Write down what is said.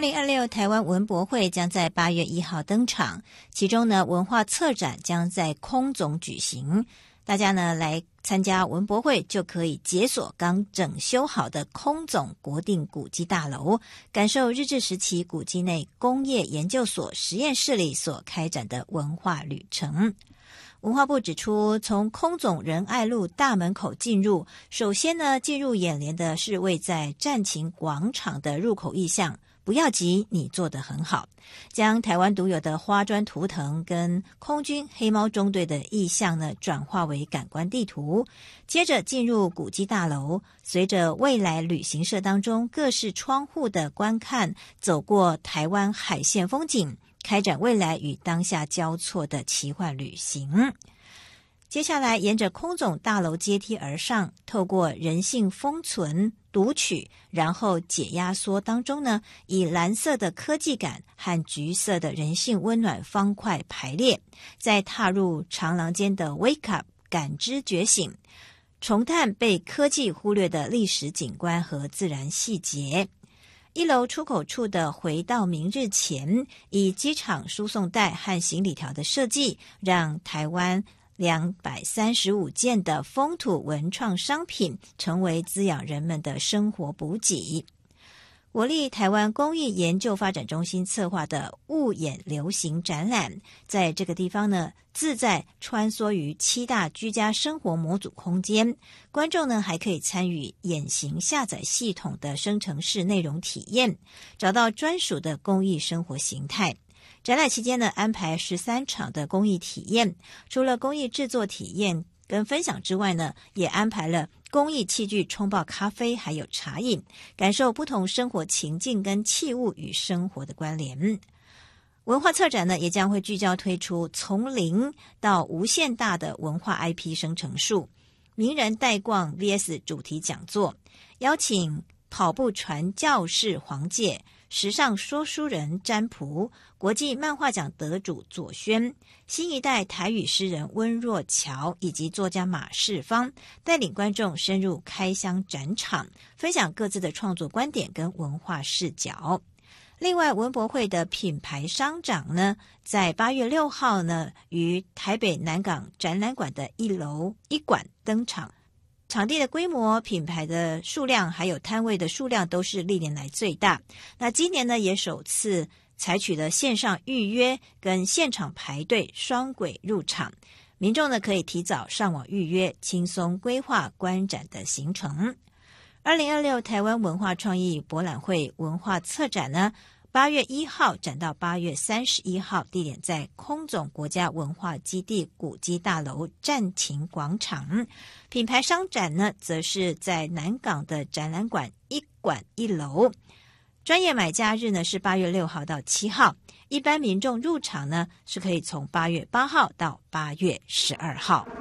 2026台湾文博会将在8月1号登场，其中呢，文化策展将在空总举行。大家呢来参加文博会，就可以解锁刚整修好的空总国定古迹大楼，感受日治时期古迹内工业研究所实验室里所开展的文化旅程。文化部指出，从空总仁爱路大门口进入，首先呢，进入眼帘的是位在战情广场的入口意象。不要急，你做得很好，将台湾独有的花砖图腾跟空军黑猫中队的意象呢转化为感官地图。接着进入古迹大楼，随着未来旅行社当中各式窗户的观看，走过台湾海线风景，开展未来与当下交错的奇幻旅行。接下来沿着空总大楼阶梯而上，透过人性封存读取然后解压缩当中呢，以蓝色的科技感和橘色的人性温暖方块排列，再踏入长廊间的 Wake Up 感知觉醒，重探被科技忽略的历史景观和自然细节。1楼出口处的回到明日前，以机场输送带和行李条的设计，让台湾235件的风土文创商品成为滋养人们的生活补给。国立台湾工艺研究发展中心策划的物演流行展览，在这个地方呢，自在穿梭于7大居家生活模组空间，观众呢还可以参与演行下载系统的生成式内容体验，找到专属的工艺生活形态。展览期间呢，安排13场的工艺体验，除了工艺制作体验跟分享之外呢，也安排了工艺器具冲泡咖啡还有茶饮，感受不同生活情境跟器物与生活的关联。文化策展呢，也将会聚焦推出从零到无限大的文化 IP 生成术，名人带逛 VS 主题讲座，邀请跑步传教士黄介、时尚说书人詹璞、国际漫画奖得主左轩、新一代台语诗人温若乔以及作家马世芳，带领观众深入开箱展场，分享各自的创作观点跟文化视角。另外，文博会的品牌商展呢，在8月6号呢，于台北南港展览馆的1楼1馆登场。场地的规模、品牌的数量还有摊位的数量都是历年来最大。那今年呢，也首次采取了线上预约跟现场排队双轨入场，民众呢可以提早上网预约，轻松规划观展的行程。2026台湾文化创意博览会文化策展呢，8月1号展到8月31号，地点在空总国家文化基地古迹大楼战情广场。品牌商展呢，则是在南港的展览馆1馆1楼。专业买家日呢是8月6号到7号，一般民众入场呢是可以从8月8号到8月12号。